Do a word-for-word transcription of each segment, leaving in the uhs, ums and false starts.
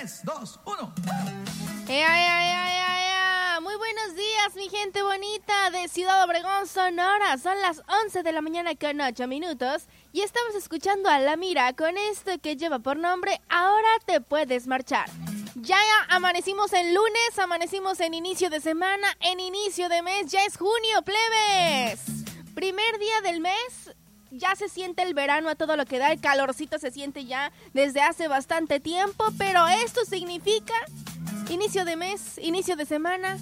tres, dos, uno. ¡Ea, ea, ea, ea, ea! Muy buenos días, mi gente bonita de Ciudad Obregón, Sonora. Son las once de la mañana con ocho minutos y estamos escuchando a La Mira con esto que lleva por nombre Ahora te puedes marchar. Ya amanecimos en lunes, amanecimos en inicio de semana, en inicio de mes, ya es junio, plebes. Primer día del mes, ya se siente el verano a todo lo que da, el calorcito se siente ya desde hace bastante tiempo, pero esto significa inicio de mes, inicio de semana,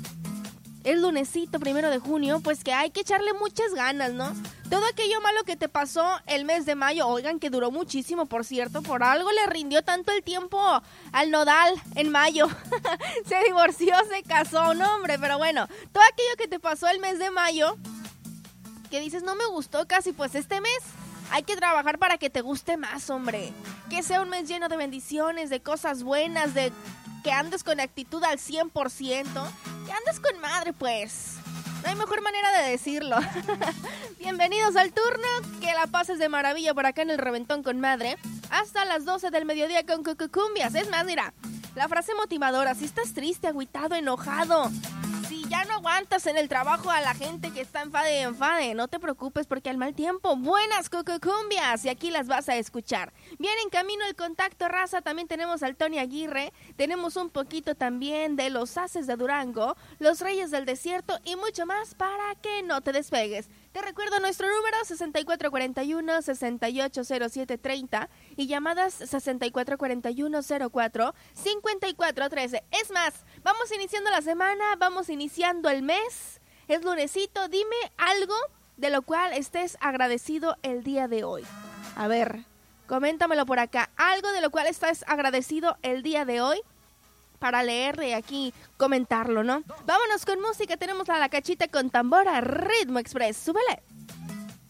el lunesito, primero de junio, pues que hay que echarle muchas ganas, ¿no? Todo aquello malo que te pasó el mes de mayo, oigan que duró muchísimo, por cierto, por algo le rindió tanto el tiempo al Nodal en mayo. Se divorció, se casó, no hombre, pero bueno, todo aquello que te pasó el mes de mayo, que dices no me gustó casi, pues este mes hay que trabajar para que te guste más, hombre. Que sea un mes lleno de bendiciones, de cosas buenas, de que andes con actitud al cien por ciento, que andes con madre, pues. No hay mejor manera de decirlo. Bienvenidos al turno, que la pases de maravilla por acá en el Reventón con Madre. Hasta las doce del mediodía con Cucucumbias. Es más, mira, la frase motivadora, si estás triste, agüitado, enojado, si ya no aguantas en el trabajo a la gente que está enfade y enfade, no te preocupes porque al mal tiempo, buenas cucucumbias y aquí las vas a escuchar. Viene en camino el contacto raza, también tenemos al Tony Aguirre, tenemos un poquito también de los Haces de Durango, los Reyes del Desierto y mucho más para que no te despegues. Te recuerdo nuestro número sesenta y cuatro cuarenta y uno, sesenta y ocho cero siete treinta y llamadas sesenta y cuatro cuarenta y uno, cero cuatro, cincuenta y cuatro trece. Es más, vamos iniciando la semana, vamos iniciando el mes, es lunesito, dime algo de lo cual estés agradecido el día de hoy. A ver, coméntamelo por acá, algo de lo cual estás agradecido el día de hoy, para leerle y aquí comentarlo, ¿no? Vámonos con música, tenemos a La Cachita con Tambora, Ritmo Express, súbele.